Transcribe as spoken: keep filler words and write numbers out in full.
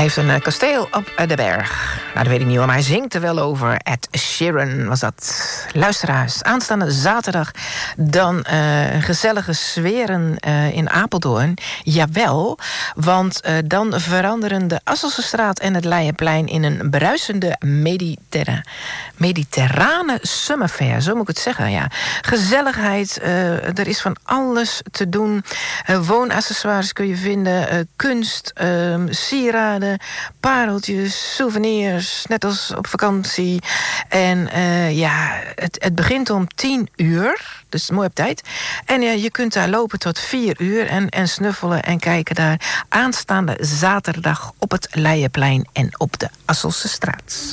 Hij heeft een uh, kasteel op uh, de berg. Nou, dat weet ik niet hoor, maar hij zingt er wel over. Ed Sheeran was dat. Luisteraars, aanstaande zaterdag dan uh, gezellige sferen uh, in Apeldoorn. Jawel, want uh, dan veranderen de Asselsstraat en het Leijenplein in een bruisende mediterra- mediterrane summerfair. Zo moet ik het zeggen, ja. Gezelligheid, uh, er is van alles te doen. Uh, woonaccessoires kun je vinden, uh, kunst, uh, sieraden, pareltjes, souvenirs, net als op vakantie. En uh, ja, het, het begint om tien uur, dus mooi op tijd. En uh, je kunt daar lopen tot vier uur en, en snuffelen en kijken daar aanstaande zaterdag op het Leijenplein en op de Asselse straat.